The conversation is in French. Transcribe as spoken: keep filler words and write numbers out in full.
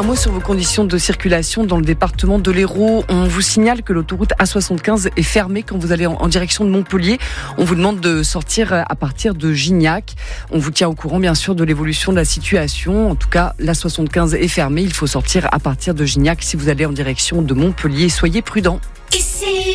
Un mot sur vos conditions de circulation dans le département de l'Hérault. On vous signale que l'autoroute A soixante-quinze est fermée quand vous allez en direction de Montpellier. On vous demande de sortir à partir de Gignac. On vous tient au courant bien sûr de l'évolution de la situation. En tout cas, l'A soixante-quinze est fermée. Il faut sortir à partir de Gignac si vous allez en direction de Montpellier. Soyez prudents. Ici.